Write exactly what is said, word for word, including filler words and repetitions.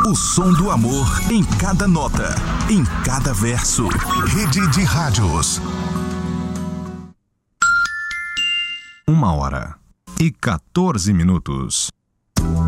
O som do amor em cada nota, em cada verso. Rede de Rádios. Uma hora e quatorze minutos.